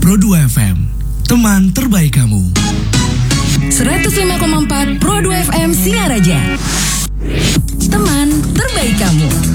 Pro2 FM, teman terbaik kamu. 105,4 Pro2 FM Singaraja, teman terbaik kamu.